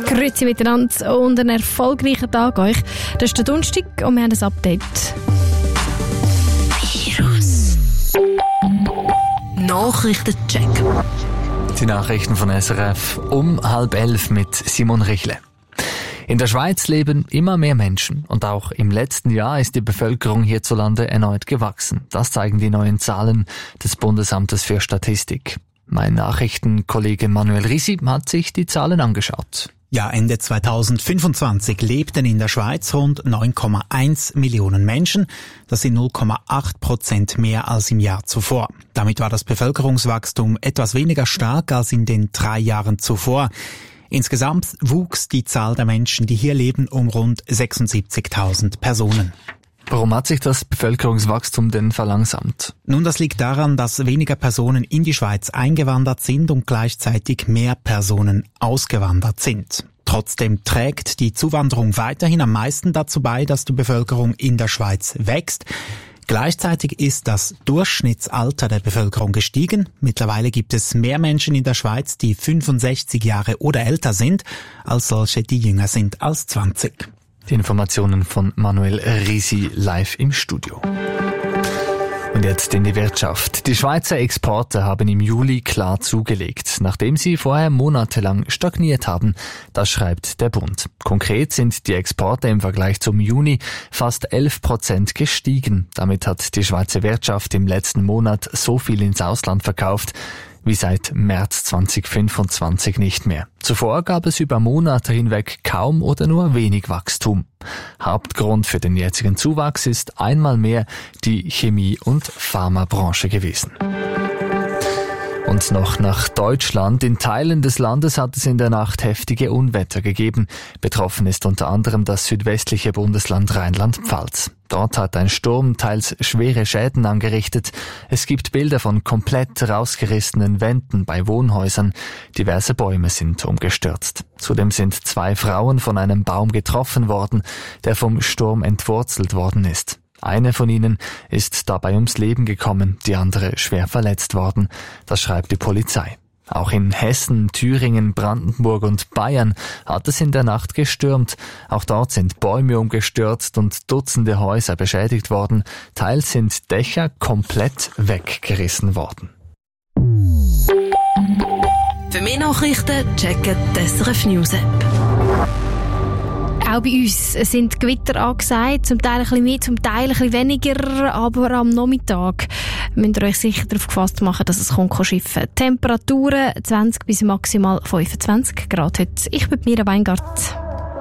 Grüezi miteinander und einen erfolgreichen Tag euch. Das ist der Donnerstag und wir haben ein Update. Virus. Nachrichtencheck. Die Nachrichten von SRF um 10:30 mit Simon Richle. In der Schweiz leben immer mehr Menschen und auch im letzten Jahr ist die Bevölkerung hierzulande erneut gewachsen. Das zeigen die neuen Zahlen des Bundesamtes für Statistik. Mein Nachrichtenkollege Manuel Risi hat sich die Zahlen angeschaut. Ja, Ende 2025 lebten in der Schweiz rund 9,1 Millionen Menschen. Das sind 0,8% mehr als im Jahr zuvor. Damit war das Bevölkerungswachstum etwas weniger stark als in den 3 Jahren zuvor. Insgesamt wuchs die Zahl der Menschen, die hier leben, um rund 76.000 Personen. Warum hat sich das Bevölkerungswachstum denn verlangsamt? Nun, das liegt daran, dass weniger Personen in die Schweiz eingewandert sind und gleichzeitig mehr Personen ausgewandert sind. Trotzdem trägt die Zuwanderung weiterhin am meisten dazu bei, dass die Bevölkerung in der Schweiz wächst. Gleichzeitig ist das Durchschnittsalter der Bevölkerung gestiegen. Mittlerweile gibt es mehr Menschen in der Schweiz, die 65 Jahre oder älter sind, als solche, die jünger sind als 20. Die Informationen von Manuel Risi live im Studio. Und jetzt in die Wirtschaft. Die Schweizer Exporte haben im Juli klar zugelegt, nachdem sie vorher monatelang stagniert haben. Das schreibt der Bund. Konkret sind die Exporte im Vergleich zum Juni fast 11% gestiegen. Damit hat die Schweizer Wirtschaft im letzten Monat so viel ins Ausland verkauft wie seit März 2025 nicht mehr. Zuvor gab es über Monate hinweg kaum oder nur wenig Wachstum. Hauptgrund für den jetzigen Zuwachs ist einmal mehr die Chemie- und Pharmabranche gewesen. Und noch nach Deutschland. In Teilen des Landes hat es in der Nacht heftige Unwetter gegeben. Betroffen ist unter anderem das südwestliche Bundesland Rheinland-Pfalz. Dort hat ein Sturm teils schwere Schäden angerichtet. Es gibt Bilder von komplett rausgerissenen Wänden bei Wohnhäusern. Diverse Bäume sind umgestürzt. Zudem sind 2 Frauen von einem Baum getroffen worden, der vom Sturm entwurzelt worden ist. Eine von ihnen ist dabei ums Leben gekommen, die andere schwer verletzt worden. Das schreibt die Polizei. Auch in Hessen, Thüringen, Brandenburg und Bayern hat es in der Nacht gestürmt. Auch dort sind Bäume umgestürzt und Dutzende Häuser beschädigt worden. Teils sind Dächer komplett weggerissen worden. Für mehr Nachrichten checken die SRF News App. Auch bei uns sind Gewitter angesagt, zum Teil ein bisschen mehr, zum Teil ein bisschen weniger, aber am Nachmittag müsst ihr euch sicher darauf gefasst machen, dass es schiffen kann. Temperaturen 20 bis maximal 25 Grad heute. Ich bin Mira Weingart.